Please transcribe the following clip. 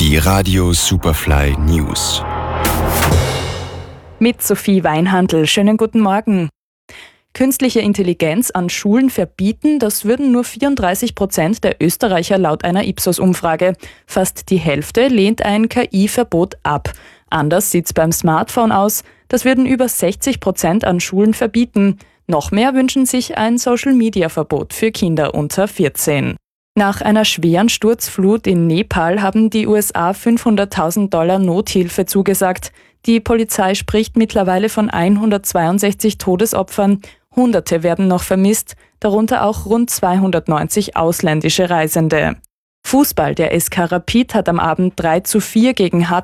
Die Radio Superfly News. Mit Sophie Weinhandl. Schönen guten Morgen. Künstliche Intelligenz an Schulen verbieten, das würden nur 34% der Österreicher laut einer Ipsos-Umfrage. Fast die Hälfte lehnt ein KI-Verbot ab. Anders sieht's beim Smartphone aus. Das würden über 60% an Schulen verbieten. Noch mehr wünschen sich ein Social-Media-Verbot für Kinder unter 14. Nach einer schweren Sturzflut in Nepal haben die USA $500.000 Nothilfe zugesagt. Die Polizei spricht mittlerweile von 162 Todesopfern. Hunderte werden noch vermisst, darunter auch rund 290 ausländische Reisende. Fußball: Der SK Rapid hat am Abend 3:4 gegen